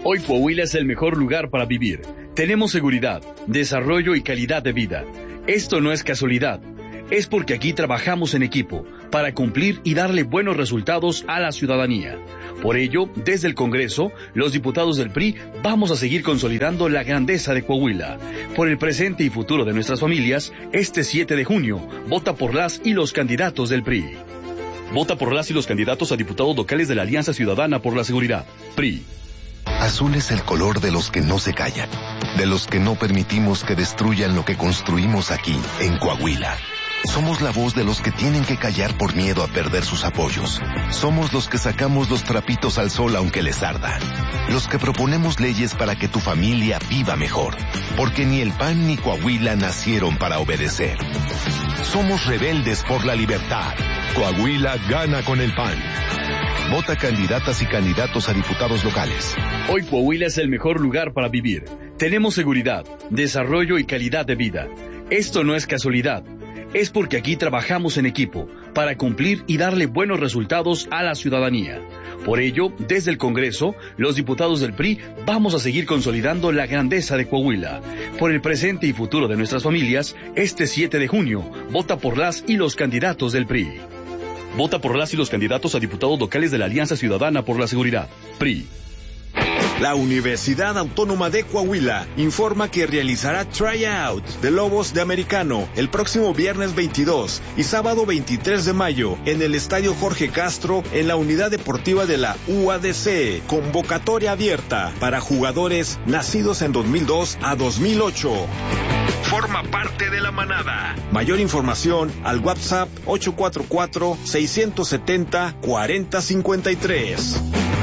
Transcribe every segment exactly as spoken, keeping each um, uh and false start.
Hoy Coahuila es el mejor lugar para vivir. Tenemos seguridad, desarrollo y calidad de vida. Esto no es casualidad. Es porque aquí trabajamos en equipo para cumplir y darle buenos resultados a la ciudadanía. Por ello, desde el Congreso, los diputados del P R I vamos a seguir consolidando la grandeza de Coahuila. Por el presente y futuro de nuestras familias, este siete de junio, vota por las y los candidatos del P R I. Vota por las y los candidatos a diputados locales de la Alianza Ciudadana por la Seguridad, P R I. Azul es el color de los que no se callan, de los que no permitimos que destruyan lo que construimos aquí, en Coahuila. Somos la voz de los que tienen que callar por miedo a perder sus apoyos. Somos los que sacamos los trapitos al sol aunque les arda. Los que proponemos leyes para que tu familia viva mejor. Porque ni el P A N ni Coahuila nacieron para obedecer. Somos rebeldes por la libertad. Coahuila gana con el P A N. Vota candidatas y candidatos a diputados locales. Hoy Coahuila es el mejor lugar para vivir. Tenemos seguridad, desarrollo y calidad de vida. Esto no es casualidad. Es porque aquí trabajamos en equipo para cumplir y darle buenos resultados a la ciudadanía. Por ello, desde el Congreso, los diputados del P R I vamos a seguir consolidando la grandeza de Coahuila. Por el presente y futuro de nuestras familias, este siete de junio, vota por las y los candidatos del P R I. Vota por las y los candidatos a diputados locales de la Alianza Ciudadana por la Seguridad, P R I. La Universidad Autónoma de Coahuila informa que realizará tryout de Lobos de Americano el próximo viernes veintidós y sábado veintitrés de mayo en el Estadio Jorge Castro en la Unidad Deportiva de la U A D C. Convocatoria abierta para jugadores nacidos en dos mil dos a dos mil ocho. Forma parte de la manada. Mayor información al WhatsApp ocho cuatro cuatro, seis siete cero, cuatro cero cinco tres.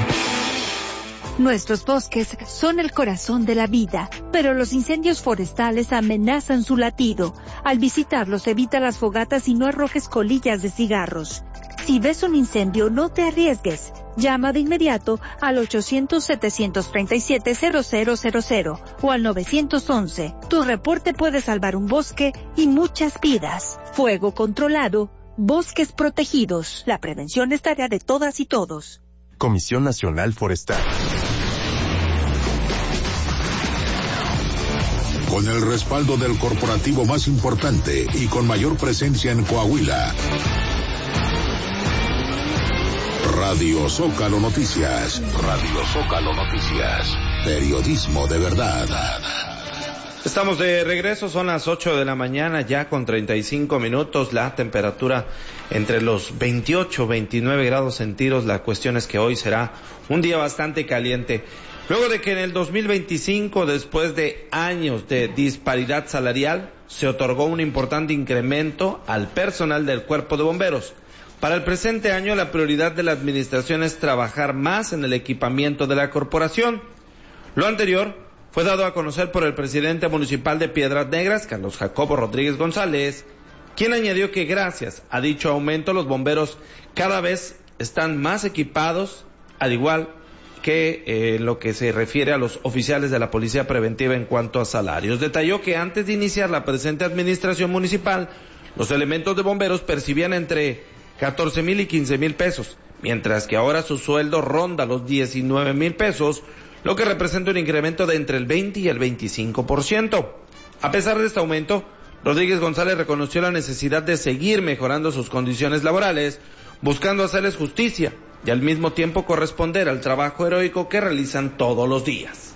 Nuestros bosques son el corazón de la vida, pero los incendios forestales amenazan su latido. Al visitarlos, evita las fogatas y no arrojes colillas de cigarros. Si ves un incendio, no te arriesgues. Llama de inmediato al ochocientos, setecientos treinta y siete, cero cero cero cero o al nueve once. Tu reporte puede salvar un bosque y muchas vidas. Fuego controlado, bosques protegidos. La prevención es tarea de todas y todos. Comisión Nacional Forestal. Con el respaldo del corporativo más importante y con mayor presencia en Coahuila. Radio Zócalo Noticias. Radio Zócalo Noticias. Periodismo de verdad. Estamos de regreso, son las ocho de la mañana ya con treinta y cinco minutos, la temperatura entre los veintiocho, veintinueve grados centígrados. La cuestión es que hoy será un día bastante caliente. Luego de que en el dos mil veinticinco, después de años de disparidad salarial, se otorgó un importante incremento al personal del Cuerpo de Bomberos. Para el presente año, la prioridad de la administración es trabajar más en el equipamiento de la corporación. Lo anterior fue dado a conocer por el presidente municipal de Piedras Negras, Carlos Jacobo Rodríguez González, quien añadió que gracias a dicho aumento los bomberos cada vez están más equipados, al igual que eh, lo que se refiere a los oficiales de la Policía Preventiva en cuanto a salarios. Detalló que antes de iniciar la presente administración municipal, los elementos de bomberos percibían entre catorce mil y quince mil pesos, mientras que ahora su sueldo ronda los diecinueve mil pesos, lo que representa un incremento de entre el veinte y el veinticinco por ciento. A pesar de este aumento, Rodríguez González reconoció la necesidad de seguir mejorando sus condiciones laborales, buscando hacerles justicia y al mismo tiempo corresponder al trabajo heroico que realizan todos los días.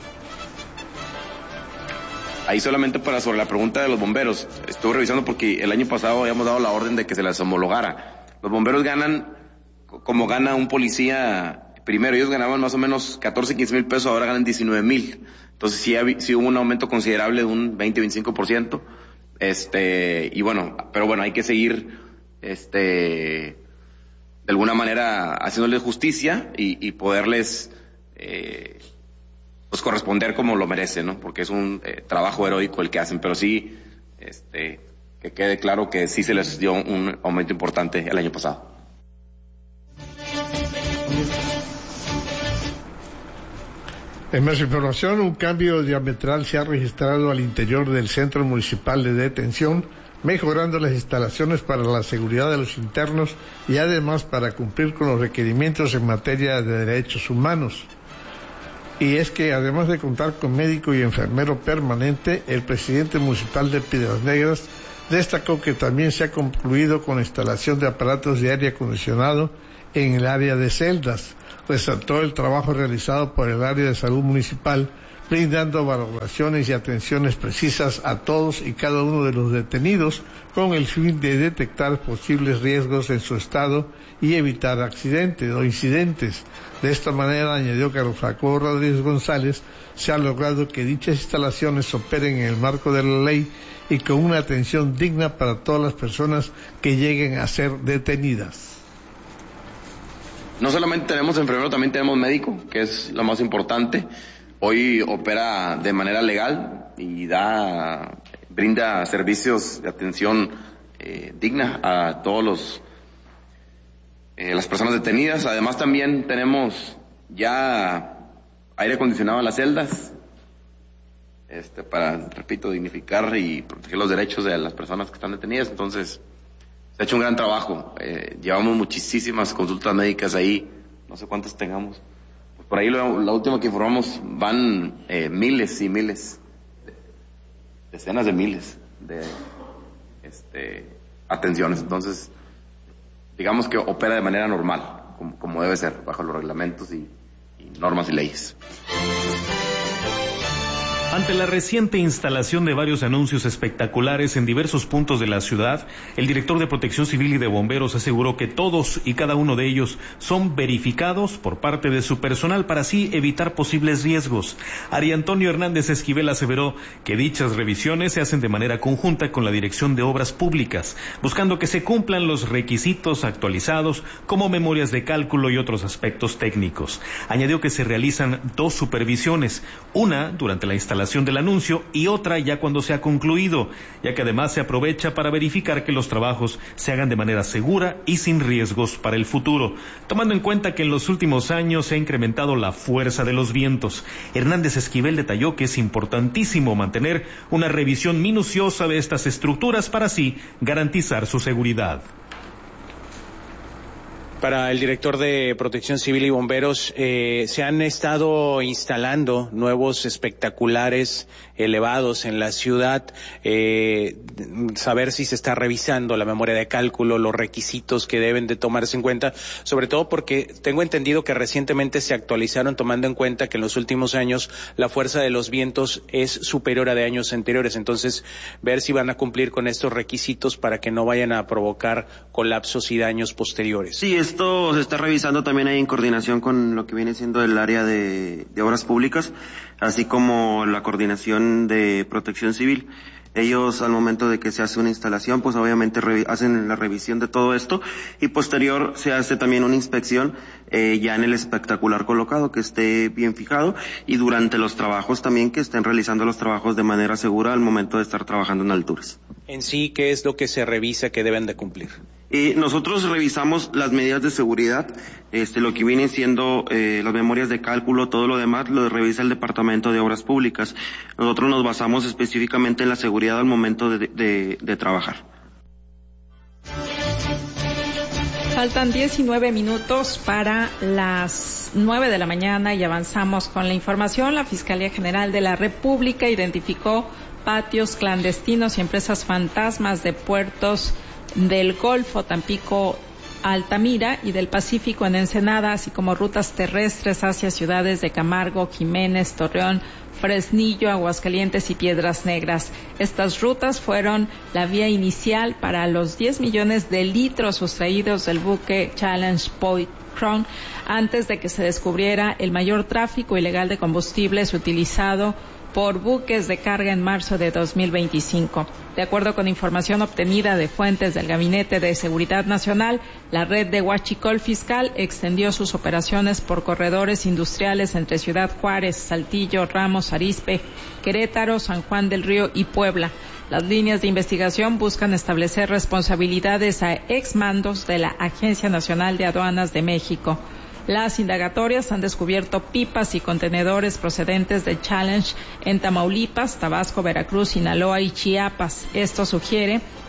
Ahí solamente para sobre la pregunta de los bomberos, estuve revisando porque el año pasado habíamos dado la orden de que se las homologara. Los bomberos ganan como gana un policía. Primero ellos ganaban más o menos catorce, quince mil pesos, ahora ganan diecinueve mil. Entonces sí, sí hubo un aumento considerable de un veinte, veinticinco por ciento. Este, y bueno, pero bueno, hay que seguir, este, de alguna manera haciéndoles justicia y, y poderles, eh, pues corresponder como lo merecen, ¿no? Porque es un eh, trabajo heroico el que hacen, pero sí, este, que quede claro que sí se les dio un aumento importante el año pasado. En más información, un cambio diametral se ha registrado al interior del Centro Municipal de Detención, mejorando las instalaciones para la seguridad de los internos y además para cumplir con los requerimientos en materia de derechos humanos. Y es que además de contar con médico y enfermero permanente, el presidente municipal de Piedras Negras destacó que también se ha concluido con la instalación de aparatos de aire acondicionado en el área de celdas. Resaltó el trabajo realizado por el área de salud municipal, brindando valoraciones y atenciones precisas a todos y cada uno de los detenidos con el fin de detectar posibles riesgos en su estado y evitar accidentes o incidentes. De esta manera, añadió Carlos Jacobo Rodríguez González, se ha logrado que dichas instalaciones operen en el marco de la ley y con una atención digna para todas las personas que lleguen a ser detenidas. No solamente tenemos enfermero, también tenemos médico, que es lo más importante. Hoy opera de manera legal y da, brinda servicios de atención eh, digna a todos los eh, las personas detenidas. Además también tenemos ya aire acondicionado en las celdas, este, para, repito, dignificar y proteger los derechos de las personas que están detenidas. Entonces, se ha hecho un gran trabajo. Eh, llevamos muchísimas consultas médicas ahí, no sé cuántas tengamos. Por ahí lo, la última que informamos van eh, miles y miles, de, decenas de miles de este, atenciones. Entonces, digamos que opera de manera normal, como, como debe ser, bajo los reglamentos y, y normas y leyes. Ante la reciente instalación de varios anuncios espectaculares en diversos puntos de la ciudad, el director de Protección Civil y de Bomberos aseguró que todos y cada uno de ellos son verificados por parte de su personal para así evitar posibles riesgos. Ari Antonio Hernández Esquivel aseveró que dichas revisiones se hacen de manera conjunta con la Dirección de Obras Públicas, buscando que se cumplan los requisitos actualizados como memorias de cálculo y otros aspectos técnicos. Añadió que se realizan dos supervisiones, una durante la instalación del anuncio y otra ya cuando se ha concluido, ya que además se aprovecha para verificar que los trabajos se hagan de manera segura y sin riesgos para el futuro, tomando en cuenta que en los últimos años se ha incrementado la fuerza de los vientos. Hernández Esquivel detalló que es importantísimo mantener una revisión minuciosa de estas estructuras para así garantizar su seguridad. Para el director de Protección Civil y Bomberos, eh, se han estado instalando nuevos espectaculares elevados en la ciudad, eh, saber si se está revisando la memoria de cálculo, los requisitos que deben de tomarse en cuenta, sobre todo porque tengo entendido que recientemente se actualizaron tomando en cuenta que en los últimos años la fuerza de los vientos es superior a de años anteriores, entonces ver si van a cumplir con estos requisitos para que no vayan a provocar colapsos y daños posteriores. Sí, esto se está revisando también ahí en coordinación con lo que viene siendo el área de, de obras públicas, así como la coordinación de Protección Civil. Ellos, al momento de que se hace una instalación, pues obviamente re- hacen la revisión de todo esto y posterior se hace también una inspección eh, ya en el espectacular colocado, que esté bien fijado, y durante los trabajos también que estén realizando los trabajos de manera segura al momento de estar trabajando en alturas. En sí, ¿qué es lo que se revisa que deben de cumplir? Eh, nosotros revisamos las medidas de seguridad, este, lo que viene siendo eh, las memorias de cálculo, todo lo demás lo revisa el Departamento de Obras Públicas. Nosotros nos basamos específicamente en la seguridad al momento de, de, de trabajar. Faltan diecinueve minutos para las nueve de la mañana y avanzamos con la información. La Fiscalía General de la República identificó patios clandestinos y empresas fantasmas de puertos del Golfo, Tampico, Altamira y del Pacífico en Ensenada, así como rutas terrestres hacia ciudades de Camargo, Jiménez, Torreón, Fresnillo, Aguascalientes y Piedras Negras. Estas rutas fueron la vía inicial para los diez millones de litros sustraídos del buque Challenge Point Crown antes de que se descubriera el mayor tráfico ilegal de combustibles utilizado por buques de carga en marzo de dos mil veinticinco. De acuerdo con información obtenida de fuentes del Gabinete de Seguridad Nacional, la red de Huachicol Fiscal extendió sus operaciones por corredores industriales entre Ciudad Juárez, Saltillo, Ramos, Arizpe, Querétaro, San Juan del Río y Puebla. Las líneas de investigación buscan establecer responsabilidades a exmandos de la Agencia Nacional de Aduanas de México. Las indagatorias han descubierto pipas y contenedores procedentes de Challenge en Tamaulipas, Tabasco, Veracruz, Sinaloa y Chiapas. Esto sugiere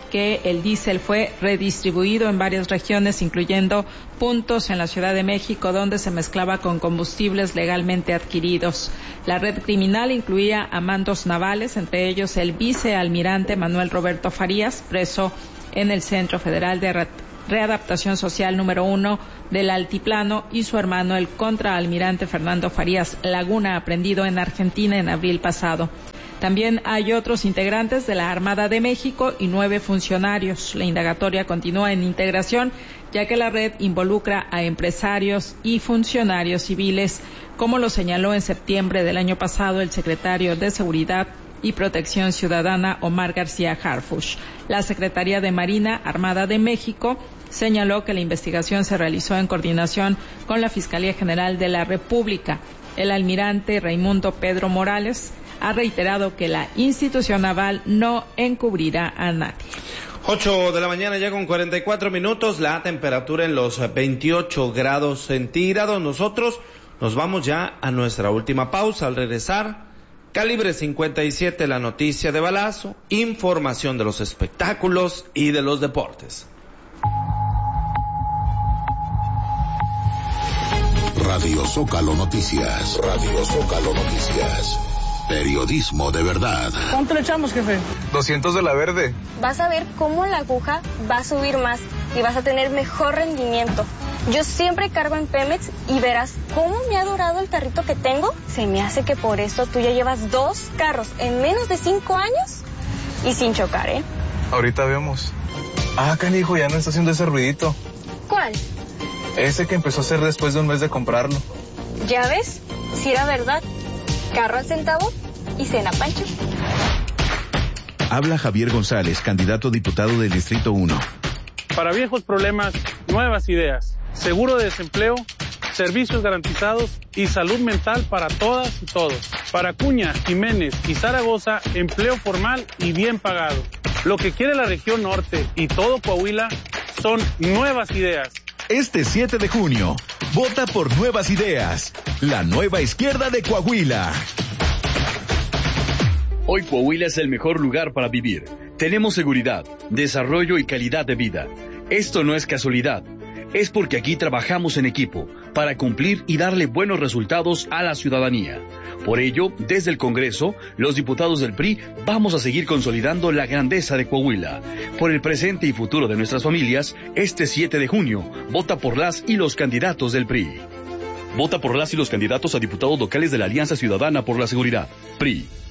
que el diésel fue redistribuido en varias regiones, incluyendo puntos en la Ciudad de México donde se mezclaba con combustibles legalmente adquiridos. La red criminal incluía a mandos navales, entre ellos el vicealmirante Manuel Roberto Farías, preso en el Centro Federal de Readaptación Social número uno del Altiplano, y su hermano, el contraalmirante Fernando Farías Laguna, aprendido en Argentina en abril pasado. También hay otros integrantes de la Armada de México y nueve funcionarios. La indagatoria continúa en integración, ya que la red involucra a empresarios y funcionarios civiles, como lo señaló en septiembre del año pasado el secretario de Seguridad y Protección Ciudadana, Omar García Harfuch. La Secretaría de Marina Armada de México señaló que la investigación se realizó en coordinación con la Fiscalía General de la República. El almirante Raimundo Pedro Morales ha reiterado que la institución naval no encubrirá a nadie. Ocho de la mañana ya con cuarenta y cuatro minutos, la temperatura en los veintiocho grados centígrados. Nosotros nos vamos ya a nuestra última pausa. Al regresar, Calibre cincuenta y siete, la noticia de balazo, información de los espectáculos y de los deportes. Radio Zócalo Noticias. Radio Zócalo Noticias. Periodismo de verdad. ¿Cuánto le echamos, jefe? doscientos de la verde. Vas a ver cómo la aguja va a subir más y vas a tener mejor rendimiento. Yo siempre cargo en Pemex y verás cómo me ha durado el carrito que tengo. Se me hace que por esto tú ya llevas dos carros en menos de cinco años y sin chocar, ¿eh? Ahorita vemos. Ah, canijo, ya no está haciendo ese ruidito. ¿Cuál? Ese que empezó a hacer después de un mes de comprarlo. ¿Ya ves? Si era verdad. Carro al centavo y cena Pancho. Habla Javier González, candidato a diputado del Distrito uno. Para viejos problemas, nuevas ideas. Seguro de desempleo, servicios garantizados y salud mental para todas y todos. Para Acuña, Jiménez y Zaragoza, empleo formal y bien pagado. Lo que quiere la región norte y todo Coahuila son nuevas ideas. Este siete de junio, vota por Nuevas Ideas, la nueva izquierda de Coahuila. Hoy Coahuila es el mejor lugar para vivir. Tenemos seguridad, desarrollo y calidad de vida. Esto no es casualidad. Es porque aquí trabajamos en equipo para cumplir y darle buenos resultados a la ciudadanía. Por ello, desde el Congreso, los diputados del P R I vamos a seguir consolidando la grandeza de Coahuila. Por el presente y futuro de nuestras familias, este siete de junio, vota por las y los candidatos del P R I. Vota por las y los candidatos a diputados locales de la Alianza Ciudadana por la Seguridad. P R I.